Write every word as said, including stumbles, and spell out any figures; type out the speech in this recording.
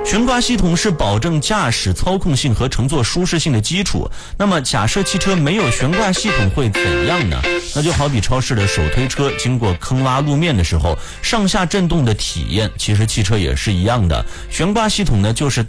悬挂系统是保证驾驶操控性和乘坐舒适性的基础。那么假设汽车没有悬挂系统会怎样呢？那就好比超市的手推车经过坑洼路面的时候，上下震动的体验，其实汽车也是一样的。悬挂系统呢，就是